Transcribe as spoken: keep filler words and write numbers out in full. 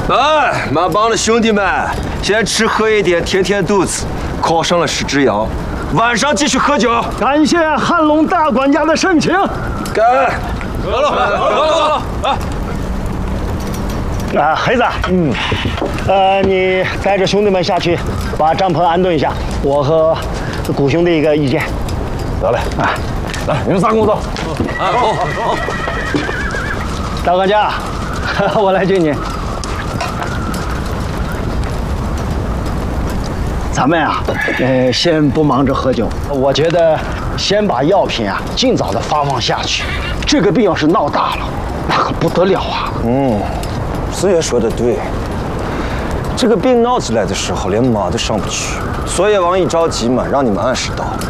哎，满帮的兄弟们，先吃喝一点，填填肚子，犒赏了石之阳。晚上继续喝酒。 感谢汉龙大管家的盛情。 干！ 得了，得了，得了，来。 啊，黑子，嗯，呃，你带着兄弟们下去，把帐篷安顿一下。我和古兄弟一个意见。 得嘞，啊，来，你们仨跟我走。 啊，好，好。 大管家，我来接你。咱们啊，呃，先不忙着喝酒，我觉得先把药品啊尽早的发放下去。这个病要是闹大了，那可不得了啊！ 嗯，四爷说的对。这个病闹起来的时候，连马都上不去。所以王一着急嘛，让你们按时到。